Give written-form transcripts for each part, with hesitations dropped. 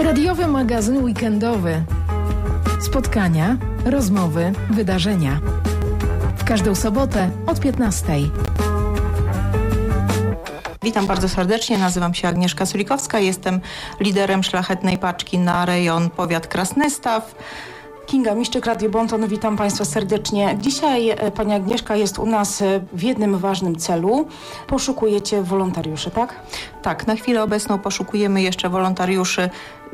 Radiowy magazyn weekendowy. Spotkania, rozmowy, wydarzenia. W każdą sobotę od 15:00. Witam bardzo serdecznie, nazywam się Agnieszka Sulikowska, jestem liderem Szlachetnej Paczki na rejon powiat Krasnystaw. Kinga Miszczyk, Radio Bonton, witam Państwa serdecznie. Dzisiaj Pani Agnieszka jest u nas w jednym ważnym celu. Poszukujecie wolontariuszy, tak? Tak, na chwilę obecną poszukujemy jeszcze wolontariuszy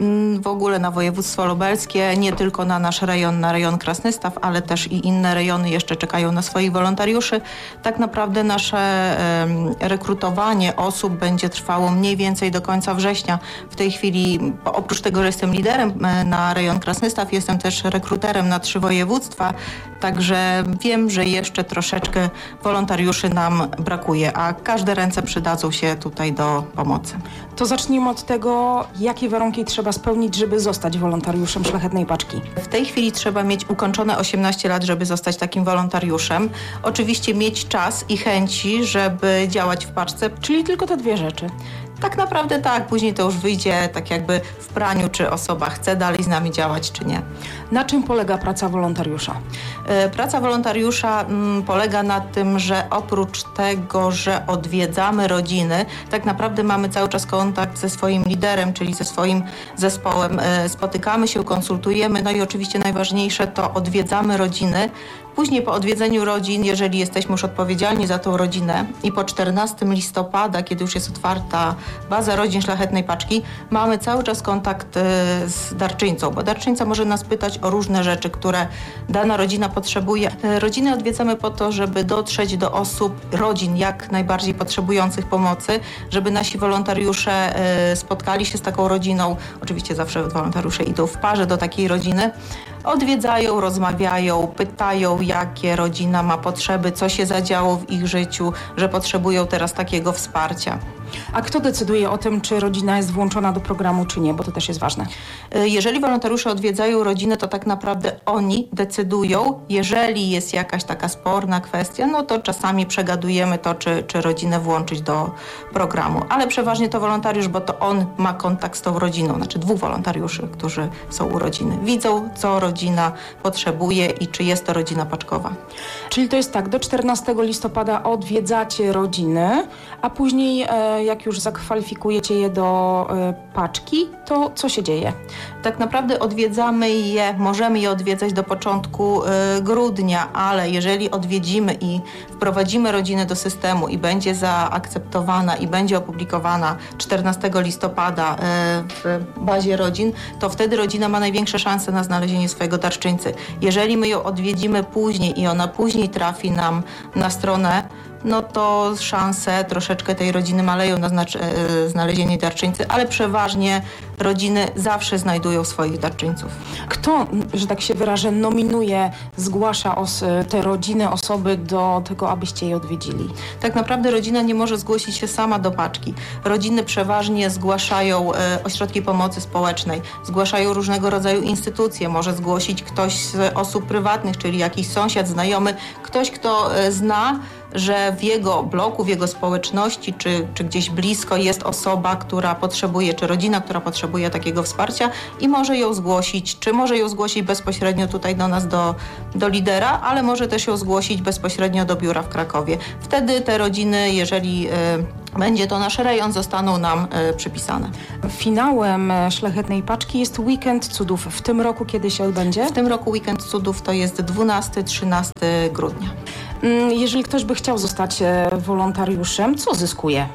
w ogóle na województwo lubelskie, nie tylko na nasz rejon, na rejon Krasnystaw, ale też i inne rejony jeszcze czekają na swoich wolontariuszy. Tak naprawdę nasze rekrutowanie osób będzie trwało mniej więcej do końca września. W tej chwili, oprócz tego, że jestem liderem na rejon Krasnystaw, jestem też rekruterem na 3 województwa, także wiem, że jeszcze troszeczkę wolontariuszy nam brakuje, a każde ręce przydadzą się tutaj do pomocy. To zacznijmy od tego, jakie warunki trzeba spełnić, żeby zostać wolontariuszem Szlachetnej Paczki. W tej chwili trzeba mieć ukończone 18 lat, żeby zostać takim wolontariuszem. Oczywiście mieć czas i chęci, żeby działać w paczce. Czyli tylko te 2 rzeczy. Tak naprawdę tak, później to już wyjdzie tak jakby w praniu, czy osoba chce dalej z nami działać, czy nie. Na czym polega praca wolontariusza? Praca wolontariusza polega na tym, że oprócz tego, że odwiedzamy rodziny, tak naprawdę mamy cały czas kontakt ze swoim liderem, czyli ze swoim zespołem. Spotykamy się, konsultujemy, no i oczywiście najważniejsze to odwiedzamy rodziny. Później po odwiedzeniu rodzin, jeżeli jesteśmy już odpowiedzialni za tą rodzinę i po 14 listopada, kiedy już jest otwarta baza rodzin Szlachetnej Paczki, mamy cały czas kontakt z darczyńcą, bo darczyńca może nas pytać o różne rzeczy, które dana rodzina potrzebuje. Rodziny odwiedzamy po to, żeby dotrzeć do osób, rodzin jak najbardziej potrzebujących pomocy, żeby nasi wolontariusze spotkali się z taką rodziną. Oczywiście zawsze wolontariusze idą w parze do takiej rodziny. Odwiedzają, rozmawiają, pytają, jakie rodzina ma potrzeby, co się zadziało w ich życiu, że potrzebują teraz takiego wsparcia. A kto decyduje o tym, czy rodzina jest włączona do programu, czy nie, bo to też jest ważne? Jeżeli wolontariusze odwiedzają rodzinę, to tak naprawdę oni decydują. Jeżeli jest jakaś taka sporna kwestia, no to czasami przegadujemy to, czy rodzinę włączyć do programu. Ale przeważnie to wolontariusz, bo to on ma kontakt z tą rodziną, znaczy 2 wolontariuszy, którzy są u rodziny. Widzą, co rodzina potrzebuje i czy jest to rodzina paczkowa. Czyli to jest tak, do 14 listopada odwiedzacie rodziny, a później jak już zakwalifikujecie je do paczki, to co się dzieje? Tak naprawdę odwiedzamy je, możemy je odwiedzać do początku grudnia, ale jeżeli odwiedzimy i wprowadzimy rodzinę do systemu i będzie zaakceptowana i będzie opublikowana 14 listopada w bazie rodzin, to wtedy rodzina ma największe szanse na znalezienie swojego darczyńcy. Jeżeli my ją odwiedzimy później i ona później trafi nam na stronę, no to szanse troszeczkę tej rodziny maleją na znalezienie darczyńcy, ale przeważnie rodziny zawsze znajdują swoich darczyńców. Kto, że tak się wyrażę, nominuje, zgłasza te rodziny, osoby do tego, abyście je odwiedzili? Tak naprawdę rodzina nie może zgłosić się sama do paczki. Rodziny przeważnie zgłaszają ośrodki pomocy społecznej, zgłaszają różnego rodzaju instytucje, może zgłosić ktoś z osób prywatnych, czyli jakiś sąsiad, znajomy, ktoś, kto zna, że w jego bloku, w jego społeczności, czy gdzieś blisko jest osoba, która potrzebuje, czy rodzina, która potrzebuje takiego wsparcia i może ją zgłosić, czy może ją zgłosić bezpośrednio tutaj do nas, do lidera, ale może też ją zgłosić bezpośrednio do biura w Krakowie. Wtedy te rodziny, jeżeli będzie to nasz rejon, zostaną nam przypisane. Finałem Szlachetnej Paczki jest Weekend Cudów. W tym roku kiedy się odbędzie? W tym roku Weekend Cudów to jest 12-13 grudnia. Jeżeli ktoś by chciał zostać wolontariuszem, co zyskuje?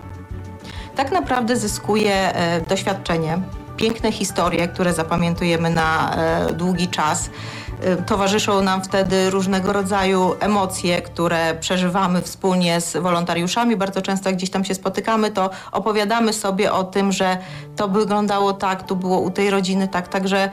Tak naprawdę zyskuje doświadczenie, piękne historie, które zapamiętujemy na długi czas. Towarzyszą nam wtedy różnego rodzaju emocje, które przeżywamy wspólnie z wolontariuszami. Bardzo często jak gdzieś tam się spotykamy, to opowiadamy sobie o tym, że to wyglądało tak, tu było u tej rodziny tak, także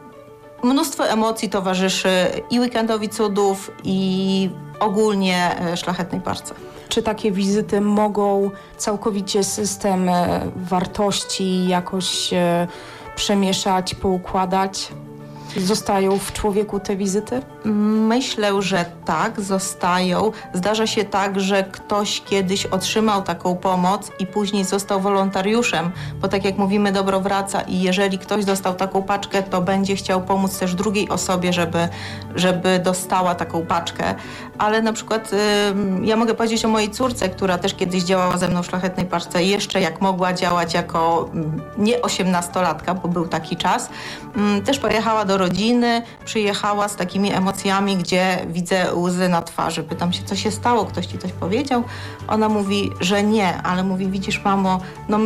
mnóstwo emocji towarzyszy i Weekendowi Cudów, i ogólnie Szlachetnej Paczce. Czy takie wizyty mogą całkowicie system wartości jakoś przemieszać, poukładać? Zostają w człowieku te wizyty? Myślę, że tak, zostają. Zdarza się tak, że ktoś kiedyś otrzymał taką pomoc i później został wolontariuszem, bo tak jak mówimy, dobro wraca i jeżeli ktoś dostał taką paczkę, to będzie chciał pomóc też drugiej osobie, żeby dostała taką paczkę. Ale na przykład ja mogę powiedzieć o mojej córce, która też kiedyś działała ze mną w Szlachetnej Paczce, jeszcze jak mogła działać jako nie 18-latka, bo był taki czas, też pojechała do rodziny, przyjechała z takimi emocjami, gdzie widzę łzy na twarzy. Pytam się, co się stało, ktoś ci coś powiedział? Ona mówi, że nie, ale mówi, widzisz mamo,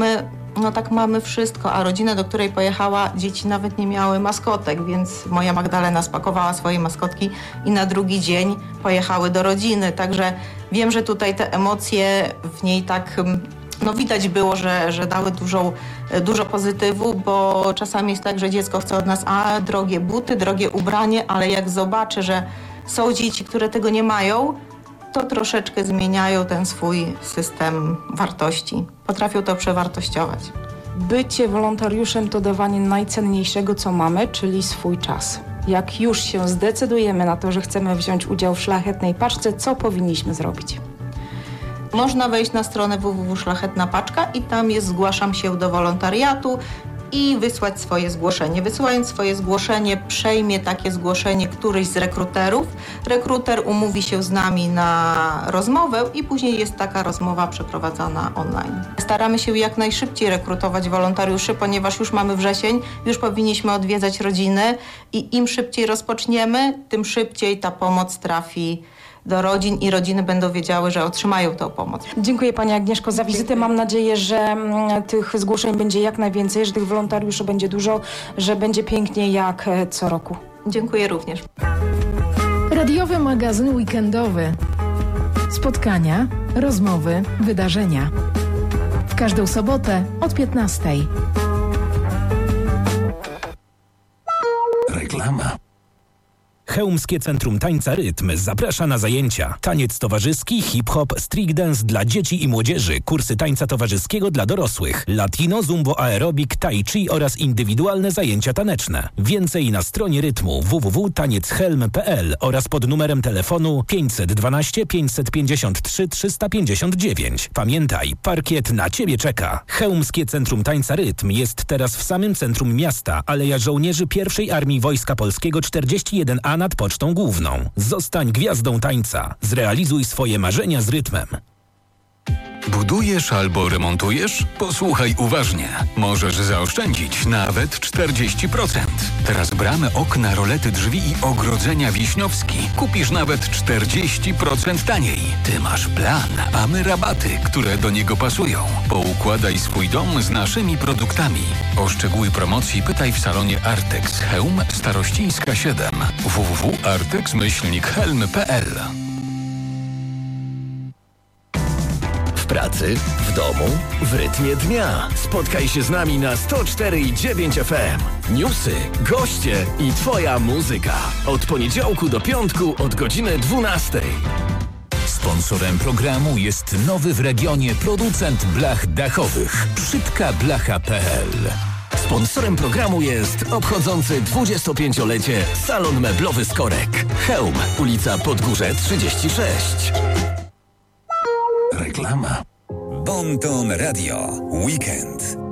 tak mamy wszystko, a rodzina, do której pojechała, dzieci nawet nie miały maskotek, więc moja Magdalena spakowała swoje maskotki i na drugi dzień pojechały do rodziny. Także wiem, że tutaj te emocje w niej tak widać było, że dały dużo pozytywu, bo czasami jest tak, że dziecko chce od nas drogie buty, drogie ubranie, ale jak zobaczy, że są dzieci, które tego nie mają, to troszeczkę zmieniają ten swój system wartości. Potrafią to przewartościować. Bycie wolontariuszem to dawanie najcenniejszego, co mamy, czyli swój czas. Jak już się zdecydujemy na to, że chcemy wziąć udział w Szlachetnej Paczce, co powinniśmy zrobić? Można wejść na stronę www.Szlachetna Paczka i tam jest zgłaszam się do wolontariatu i wysłać swoje zgłoszenie. Wysyłając swoje zgłoszenie, przejmie takie zgłoszenie któryś z rekruterów. Rekruter umówi się z nami na rozmowę i później jest taka rozmowa przeprowadzana online. Staramy się jak najszybciej rekrutować wolontariuszy, ponieważ już mamy wrzesień, już powinniśmy odwiedzać rodziny i im szybciej rozpoczniemy, tym szybciej ta pomoc trafi do rodzin i rodziny będą wiedziały, że otrzymają tę pomoc. Dziękuję Pani Agnieszko za wizytę. Mam nadzieję, że tych zgłoszeń będzie jak najwięcej, że tych wolontariuszy będzie dużo, że będzie pięknie jak co roku. Dziękuję również. Radiowy magazyn weekendowy. Spotkania, rozmowy, wydarzenia. W każdą sobotę od 15:00. Reklama. Chełmskie Centrum Tańca Rytm zaprasza na zajęcia. Taniec towarzyski, hip-hop, street dance dla dzieci i młodzieży, kursy tańca towarzyskiego dla dorosłych, latino, zumbo aerobik, tai chi oraz indywidualne zajęcia taneczne. Więcej na stronie rytmu www.taniechelm.pl oraz pod numerem telefonu 512 553 359. Pamiętaj, parkiet na Ciebie czeka. Chełmskie Centrum Tańca Rytm jest teraz w samym centrum miasta, Aleja Żołnierzy I Armii Wojska Polskiego 41A nad Pocztą Główną. Zostań gwiazdą tańca. Zrealizuj swoje marzenia z rytmem. Budujesz albo remontujesz? Posłuchaj uważnie. Możesz zaoszczędzić nawet 40%. Teraz bramy, okna, rolety drzwi i ogrodzenia Wiśniowski kupisz nawet 40% taniej. Ty masz plan, a my rabaty, które do niego pasują. Poukładaj swój dom z naszymi produktami. O szczegóły promocji pytaj w salonie Artex Chełm, Starościńska 7. www.artex-helm.pl. W pracy, w domu, w rytmie dnia. Spotkaj się z nami na 104,9 FM. Newsy, goście i Twoja muzyka. Od poniedziałku do piątku od godziny 12:00. Sponsorem programu jest nowy w regionie producent blach dachowych szybkablacha.pl. Sponsorem programu jest obchodzący 25-lecie Salon Meblowy Skorek. Chełm, ulica Podgórze 36. Reklama. Bon Ton Radio. Weekend.